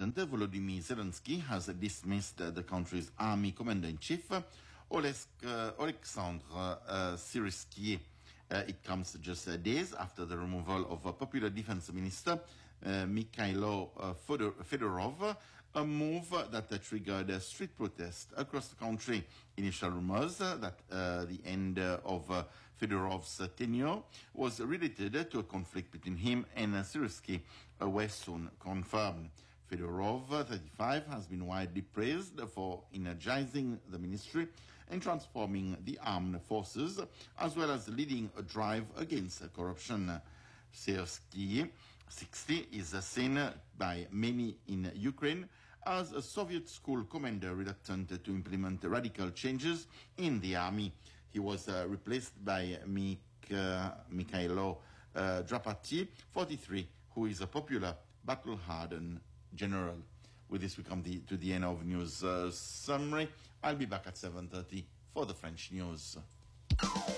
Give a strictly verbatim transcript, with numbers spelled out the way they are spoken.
President Volodymyr Zelensky has dismissed the country's army commander-in-chief, Olesk, uh, Oleksandr uh, Syrsky. Uh, it comes just uh, days after the removal of uh, Popular Defense Minister uh, Mikhailo uh, Fedorov, a move that uh, triggered a street protest across the country. Initial rumors uh, that uh, the end uh, of uh, Fedorov's uh, tenure was related to a conflict between him and uh, Syrsky uh, were soon confirmed. Fedorov, uh, thirty-five, has been widely praised for energizing the ministry and transforming the armed forces, as well as leading a drive against uh, corruption. Syrsky, sixty, is uh, seen by many in Ukraine as a Soviet school commander reluctant to implement radical changes in the army. He was uh, replaced by Mik uh, Mikhailo uh, Drapati, forty-three, who is a popular battle-hardened general. With this, we come the, to the end of news uh, summary. I'll be back at seven thirty for the French news.